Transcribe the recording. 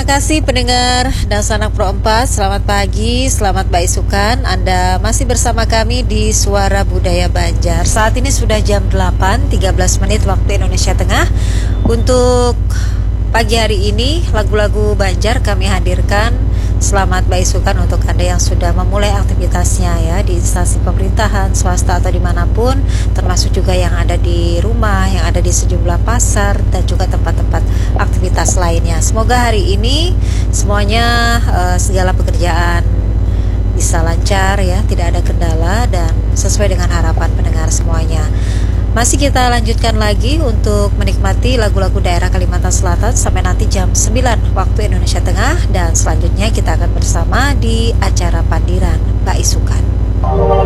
Terima kasih pendengar dan sanak Pro 4. Selamat pagi, selamat baisukan. Anda masih bersama kami di Suara Budaya Banjar. Saat ini sudah jam 8.13 menit waktu Indonesia Tengah. Untuk pagi hari ini lagu-lagu Banjar kami hadirkan. Selamat baisukan untuk Anda yang sudah memulai aktivitasnya ya di instansi pemerintahan, swasta atau dimanapun, termasuk juga yang ada di rumah, yang ada di sejumlah pasar dan juga tempat-tempat aktivitas lainnya. Semoga hari ini semuanya segala pekerjaan bisa lancar ya, tidak ada kendala dan sesuai dengan harapan pendengar semuanya. Masih kita lanjutkan lagi untuk menikmati lagu-lagu daerah Kalimantan Selatan sampai nanti jam 9 waktu Indonesia Tengah, dan selanjutnya kita akan bersama di acara Pandiran Baisukan.